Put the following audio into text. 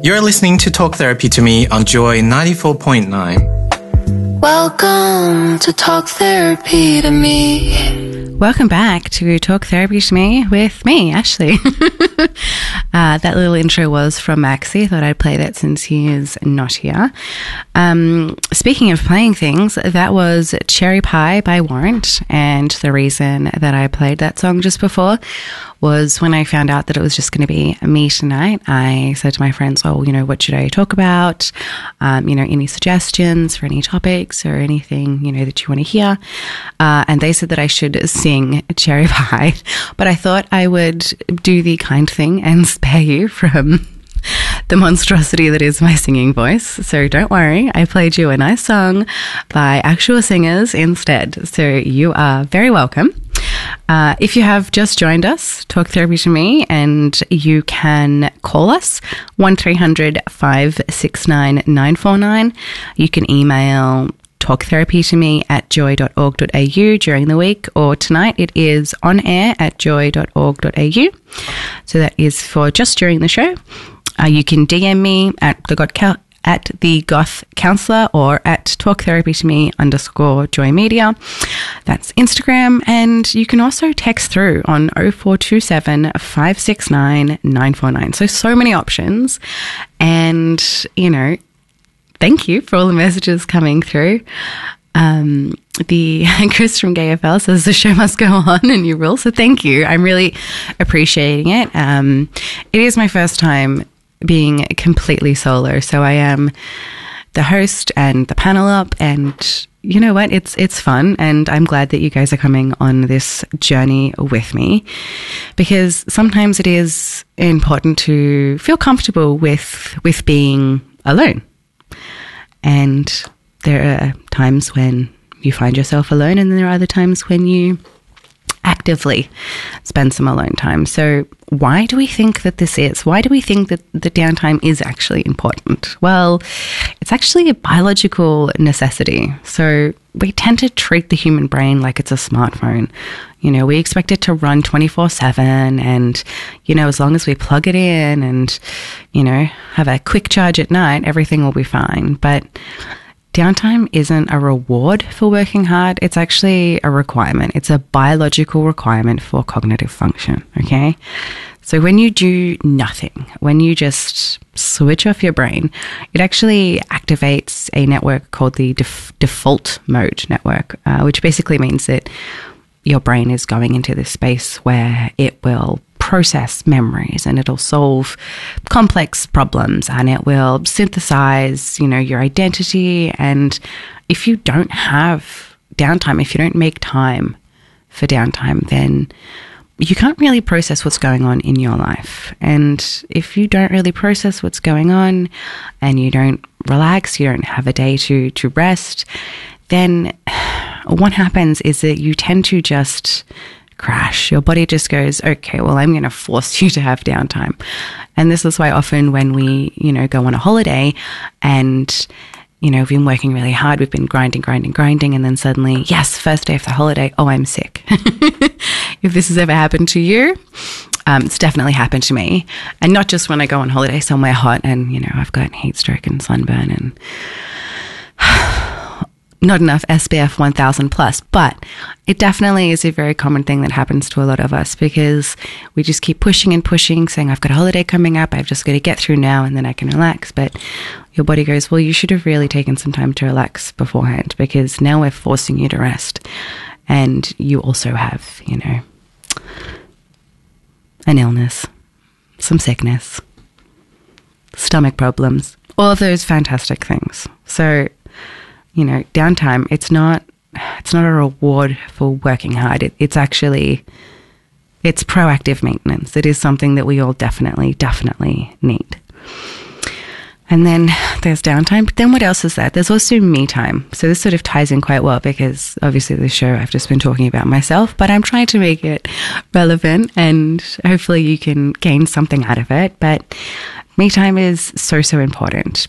You're listening to Talk Therapy to Me on Joy 94.9. Welcome to Talk Therapy to Me. Welcome back to Talk Therapy to Me with me, Ashley. That little intro was from Maxie. I thought I'd play that since he is not here. Speaking of playing things, that was Cherry Pie by Warrant. And the reason that I played that song just before was when I found out that it was just going to be me tonight. I said to my friends, what should I talk about? Any suggestions for any topics or anything, that you want to hear? And they said that I should sing Cherry Pie. But I thought I would do the kind thing and spare you from the monstrosity that is my singing voice. So don't worry, I played you a nice song by actual singers instead. So you are very welcome. If you have just joined us, Talk Therapy to Me, and you can call us 1300 569 949. You can email talktherapytome@joy.org.au during the week, or tonight it is on air at joy.org.au. So that is for just during the show. You can DM me at the Goth Counselor or at talktherapytome_Joy Media. That's Instagram. And you can also text through on 0427 569 949. So many options. And, thank you for all the messages coming through. The Chris from GayFL says the show must go on and you rule. So thank you. I'm really appreciating it. It is my first time being completely solo. So I am the host and the panel up, and you know what? It's fun, and I'm glad that you guys are coming on this journey with me, because sometimes it is important to feel comfortable with being alone. And there are times when you find yourself alone, and then there are other times when you actively spend some alone time. So why do we think that this is? Why do we think that the downtime is actually important? Well, it's actually a biological necessity. So we tend to treat the human brain like it's a smartphone. We expect it to run 24/7, and, as long as we plug it in and, have a quick charge at night, everything will be fine. But downtime isn't a reward for working hard. It's actually a requirement. It's a biological requirement for cognitive function, okay? So when you do nothing, when you just switch off your brain, it actually activates a network called the default mode network, which basically means that your brain is going into this space where it will process memories, and it'll solve complex problems, and it will synthesize, your identity. And if you don't have downtime, if you don't make time for downtime, then you can't really process what's going on in your life. And if you don't really process what's going on and you don't relax, you don't have a day to rest, then what happens is that you tend to just crash. Your body just goes, okay, well, I'm going to force you to have downtime. And this is why often when we, go on a holiday and, we've been working really hard, we've been grinding, and then suddenly, yes, first day of the holiday, oh, I'm sick. If this has ever happened to you, it's definitely happened to me. And not just when I go on holiday somewhere hot and, I've got heat stroke and sunburn and not enough SPF 1000 plus, but it definitely is a very common thing that happens to a lot of us, because we just keep pushing and pushing, saying, I've got a holiday coming up, I've just got to get through now and then I can relax. But your body goes, well, you should have really taken some time to relax beforehand, because now we're forcing you to rest. And you also have, an illness, some sickness, stomach problems, all of those fantastic things. So downtime, it's not a reward for working hard. It's proactive maintenance. It is something that we all definitely need. And then there's downtime. But then what else is that? There's also me time. So this sort of ties in quite well, because obviously this show I've just been talking about myself, but I'm trying to make it relevant and hopefully you can gain something out of it. But me time is so important,